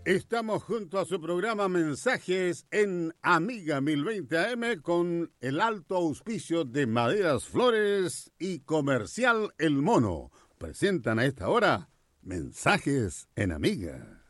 Estamos junto a su programa Mensajes en Amiga 1020 AM con el alto auspicio de Maderas Flores y Comercial El Mono. Presentan a esta hora Mensajes en Amiga.